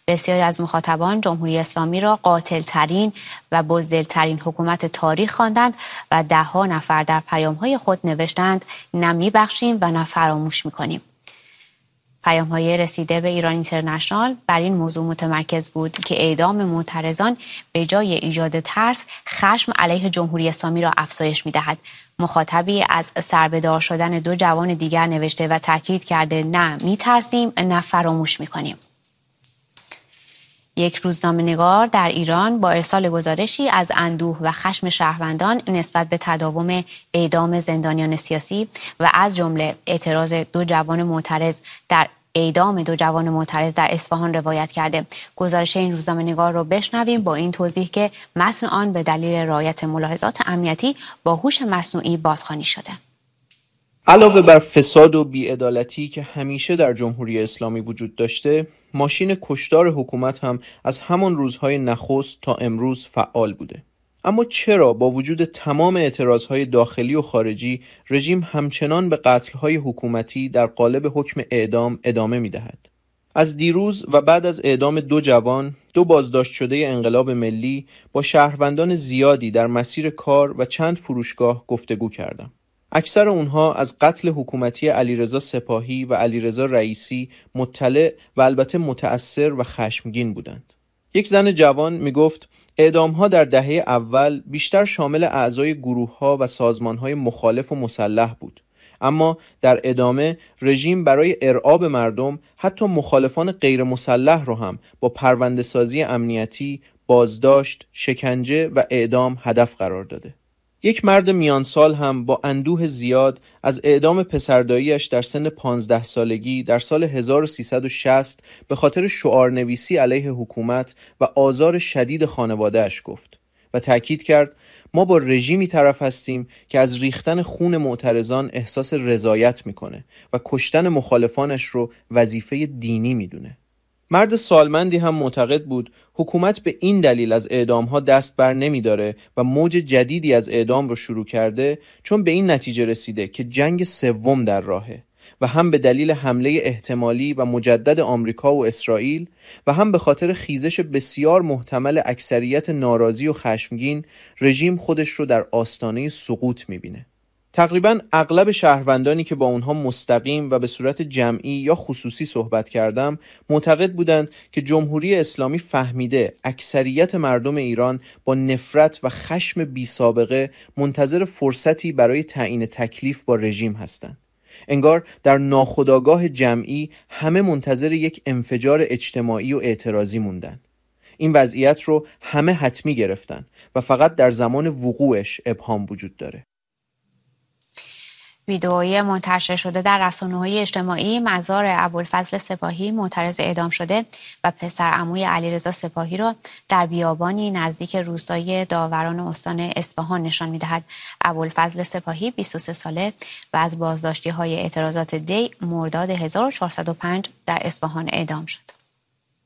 بسیاری از مخاطبان جمهوری اسلامی را قاتل‌ترین و بزدل‌ترین حکومت تاریخ خواندند و ده‌ها نفر در پیام‌های خود نوشتند نه می‌بخشیم و نه فراموش می‌کنیم. پیام‌های رسیده به ایران اینترنشنال بر این موضوع متمرکز بود که اعدام معترضان به جای ایجاد ترس، خشم علیه جمهوری اسلامی را افزایش می‌دهد. مخاطبی از سربه‌دار شدن 2 جوان دیگر نوشته و تاکید کرده نه می‌ترسیم نه فراموش می‌کنیم. یک روزنامه‌نگار در ایران با ارسال گزارشی از اندوه و خشم شهروندان نسبت به تداوم اعدام زندانیان سیاسی و از جمله اعتراض 2 جوان معترض در اعدام 2 جوان معترض در اصفهان روایت کرده. گزارش این روزنامه‌نگار رو بشنویم با این توضیح که متن آن به دلیل رعایت ملاحظات امنیتی با هوش مصنوعی بازخوانی شده. علاوه بر فساد و بی‌عدالتی که همیشه در جمهوری اسلامی وجود داشته، ماشین کشتار حکومت هم از همان روزهای نخست تا امروز فعال بوده. اما چرا با وجود تمام اعتراضهای داخلی و خارجی رژیم همچنان به قتل‌های حکومتی در قالب حکم اعدام ادامه می‌دهد؟ از دیروز و بعد از اعدام 2 جوان، 2 بازداشت شده انقلاب ملی با شهروندان زیادی در مسیر کار و چند فروشگاه گفتگو کردم. اکثر اونها از قتل حکومتی علیرضا سپاهی و علیرضا رئیسی مطلع و البته متأثر و خشمگین بودند. یک زن جوان میگفت اعدام‌ها در دهه اول بیشتر شامل اعضای گروه‌ها و سازمان‌های مخالف و مسلح بود، اما در ادامه رژیم برای ارعاب مردم حتی مخالفان غیر مسلح رو هم با پرونده‌سازی امنیتی، بازداشت، شکنجه و اعدام هدف قرار داده. یک مرد میانسال هم با اندوه زیاد از اعدام پسرداییش در سن 15 سالگی در سال 1360 به خاطر شعارنویسی علیه حکومت و آزار شدید خانواده‌اش گفت و تأکید کرد ما با رژیمی طرف هستیم که از ریختن خون معترضان احساس رضایت میکنه و کشتن مخالفانش رو وظیفه دینی میدونه. مرد سالمندی هم معتقد بود حکومت به این دلیل از اعدام‌ها دست بر نمی‌داره و موج جدیدی از اعدام رو شروع کرده چون به این نتیجه رسیده که جنگ سوم در راهه و هم به دلیل حمله احتمالی و مجدد آمریکا و اسرائیل و هم به خاطر خیزش بسیار محتمل اکثریت ناراضی و خشمگین رژیم خودش رو در آستانه سقوط می‌بینه. تقریباً اغلب شهروندانی که با اونها مستقیم و به صورت جمعی یا خصوصی صحبت کردم معتقد بودند که جمهوری اسلامی فهمیده اکثریت مردم ایران با نفرت و خشم بی سابقه منتظر فرصتی برای تعیین تکلیف با رژیم هستند. انگار در ناخودآگاه جمعی همه منتظر یک انفجار اجتماعی و اعتراضی موندن. این وضعیت رو همه حتمی گرفتن و فقط در زمان وقوعش ابهام وجود داره. ویدئویی منتشر شده در رسانه‌های اجتماعی مزار ابوالفضل سپاهی معترض اعدام شده و پسر عموی علیرضا سپاهی را در بیابانی نزدیک روستای داوران استان اصفهان نشان می‌دهد. ابوالفضل سپاهی 23 ساله و از بازداشتی‌های اعتراضات دی مرداد 1405 در اصفهان اعدام شد.